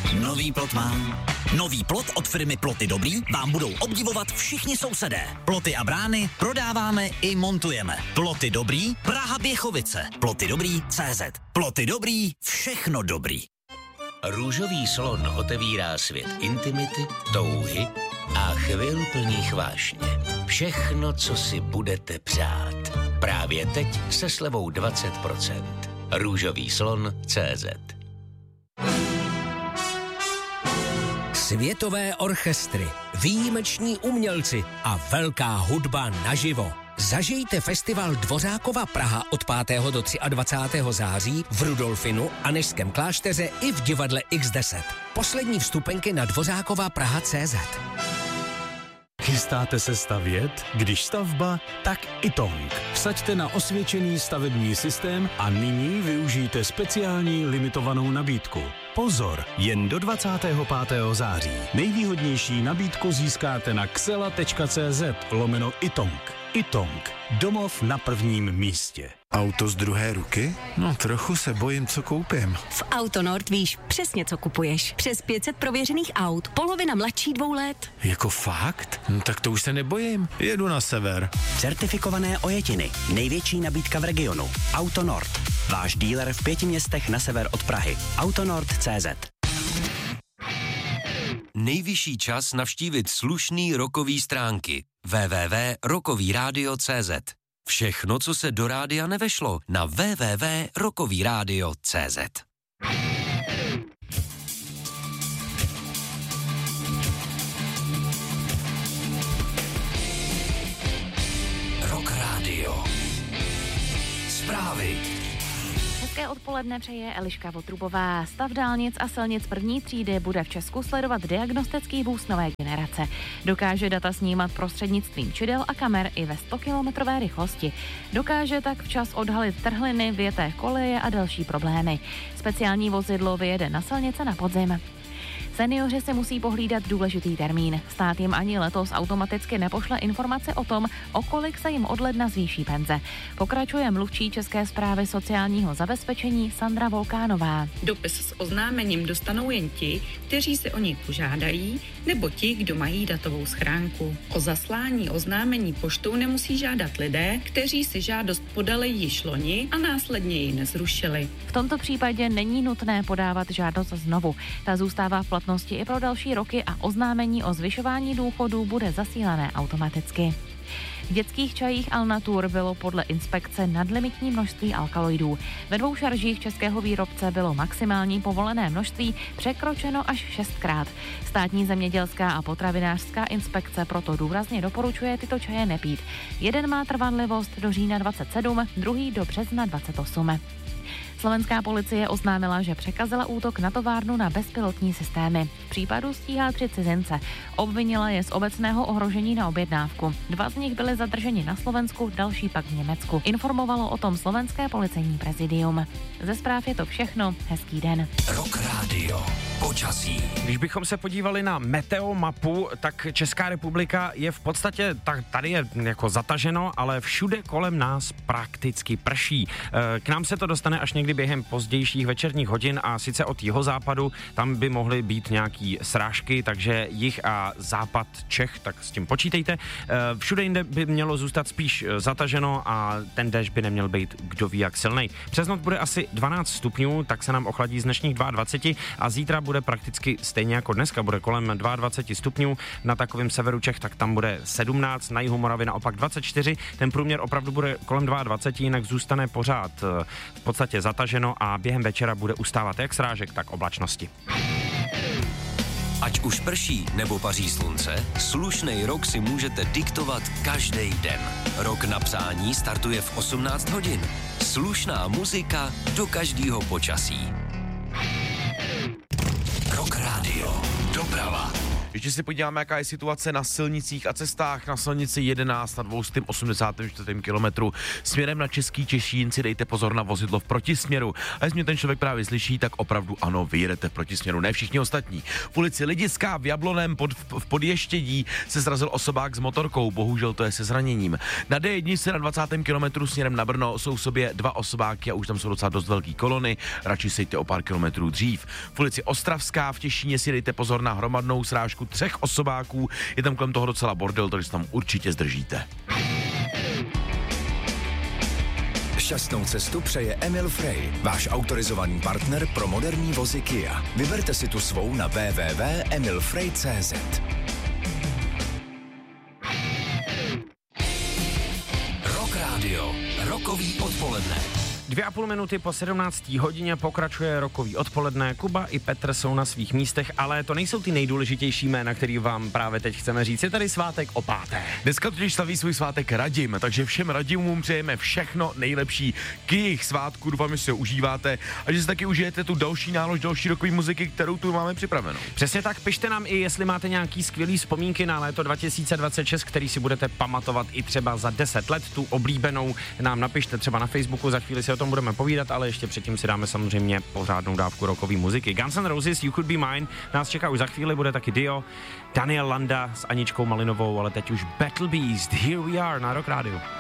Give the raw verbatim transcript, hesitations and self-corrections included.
Nový plot mám. Nový plot od firmy Ploty Dobrý vám budou obdivovat všichni sousedé. Ploty a brány prodáváme i montujeme. Ploty Dobrý, Praha Běchovice. Ploty Dobrý C Z. Ploty Dobrý, všechno dobrý. Růžový slon otevírá svět intimity, touhy a chvil plných vášně. Všechno, co si budete přát. Právě teď se slevou dvacet procent. Růžový slon C Z. Světové orchestry, výjimeční umělci a velká hudba naživo. Zažijte festival Dvořákova Praha od pátého do dvacátého třetího září v Rudolfinu, Anežském klášteře i v divadle iks deset. Poslední vstupenky na Dvořákova Praha tečka cé zet. Chystáte se stavět? Když stavba, tak iTONG. Vsaďte na osvědčený stavební systém a nyní využijte speciální limitovanou nabídku. Pozor, jen do dvacátého pátého září. Nejvýhodnější nabídku získáte na xela tečka cé zet lomeno iTONG. iTONG. Domov na prvním místě. Auto z druhé ruky? No trochu se bojím, co koupím. V Autonord víš přesně, co kupuješ. Přes pět set prověřených aut, polovina mladší dvou let. Jako fakt? No tak to už se nebojím. Jedu na sever. Certifikované ojetiny. Největší nabídka v regionu. Autonord. Váš díler v pěti městech na sever od Prahy. Autonord tečka cé zet. Nejvyšší čas navštívit slušný rokový stránky. w w w tečka rokový rádio tečka cé zet. Všechno, co se do rádia nevešlo, na w w w tečka rokový rádio tečka cé zet. Rock Radio. Zprávy. Hezké odpoledne přeje Eliška Votrubová. Stav dálnic a silnic první třídy bude v Česku sledovat diagnostický vůz nové generace. Dokáže data snímat prostřednictvím čidel a kamer i ve stokilometrové rychlosti. Dokáže tak včas odhalit trhliny, vyjeté koleje a další problémy. Speciální vozidlo vyjede na silnice na podzim. Seniori si musí pohlídat důležitý termín. Stát jim ani letos automaticky nepošle informace o tom, o kolik se jim od ledna zvýší penze. Pokračuje mluvčí České správy sociálního zabezpečení Sandra Volkánová. Dopis s oznámením dostanou jen ti, kteří si o něj požádají, nebo ti, kdo mají datovou schránku. O zaslání oznámení poštou nemusí žádat lidé, kteří si žádost podali již loni a následně ji nezrušili. V tomto případě není nutné podávat žádost znovu. Ta zůstává v platnosti i pro další roky a oznámení o zvyšování důchodů bude zasílané automaticky. V dětských čajích Alnatur bylo podle inspekce nadlimitní množství alkaloidů. Ve dvou šaržích českého výrobce bylo maximální povolené množství překročeno až šestkrát. Státní zemědělská a potravinářská inspekce proto důrazně doporučuje tyto čaje nepít. Jeden má trvanlivost do října dvacet sedm, druhý do března dvacet osm. Slovenská policie oznámila, že překazila útok na továrnu na bezpilotní systémy. V případu stíhá tři cizince. Obvinila je z obecného ohrožení na objednávku. Dva z nich byli zadrženi na Slovensku, další pak v Německu. Informovalo o tom slovenské policejní prezidium. Ze zpráv je to všechno. Hezký den. Rock Radio. Počasí. Když bychom se podívali na meteomapu, tak Česká republika je v podstatě, tak tady je jako zataženo, ale všude kolem nás prakticky prší. K nám se to dostane až někdy během pozdějších večerních hodin a sice od jihozápadu, tam by mohly být nějaký srážky, takže jih a západ Čech, tak s tím počítejte. Všude jinde by mělo zůstat spíš zataženo a ten déšť by neměl být kdo ví jak silnej. Přes noc bude asi dvanáct stupňů, tak se nám ochladí z dnešních dvacet dva a zítra bude prakticky stejně jako dneska, bude kolem dvacet dva stupňů, na takovém severu Čech, tak tam bude sedmnáct, na jihu Moravy naopak dvacet čtyři, ten průměr opravdu bude kolem dvacet dva, jinak zůstane pořád v podstatě zataženo a během večera bude ustávat jak srážek, tak oblačnosti. Ať už prší nebo paří slunce, slušnej rok si můžete diktovat každý den. Rok na psání startuje v osmnáct hodin. Slušná muzika do každého počasí. Rock Radio. Doprava. Ještě si podíváme, jaká je situace na silnicích a cestách. Na silnici jedenáct na dvě stě osmdesát čtyři kilometrů směrem na Český Těšín si dejte pozor na vozidlo v protisměru. A jestli mě ten člověk právě slyší, tak opravdu ano, vy jedete v protisměru, ne všichni ostatní. V ulici Lidiská v Jabloném pod, v Podještědí se srazil osobák s motorkou, bohužel to je se zraněním. Na D jedna se na dvacátém kilometru směrem na Brno jsou v sobě dva osobáky a už tam jsou docela dost velký kolony, radši sejte o pár kilometrů dřív. V ulici Ostravská v Těšíně si dejte pozor na hromadnou srážku třech osobáků, je tam kolem toho docela bordel, takže se tam určitě zdržíte. Šťastnou cestu přeje Emil Frey, váš autorizovaný partner pro moderní vozy Kia. Vyberte si tu svou na w w w tečka emil frey tečka c z. Rock Radio, rokový odpoledne. Dvě a půl minuty po sedmnácté hodině pokračuje rokový odpoledne. Kuba i Petr jsou na svých místech, ale to nejsou ty nejdůležitější jména, který vám právě teď chceme říct. Je tady svátek o páté. Dneska totiž slaví svůj svátek Radim, takže všem Radimům přejeme všechno nejlepší k jejich svátku. Doufám, že si ho užíváte a že si taky užijete tu další nálož další rokové muziky, kterou tu máme připravenou. Přesně tak, pište nám i, jestli máte nějaký skvělý vzpomínky na léto dva tisíce dvacet šest, který si budete pamatovat i třeba za deset let, tu oblíbenou. Nám napište třeba na Facebooku, za chvíli si o tom budeme povídat, ale ještě předtím si dáme samozřejmě pořádnou dávku rockové muziky. Guns N' Roses, You Could Be Mine, nás čeká už za chvíli, bude taky Dio, Daniel Landa s Aničkou Malinovou, ale teď už Battle Beast, Here We Are na Rock Radio.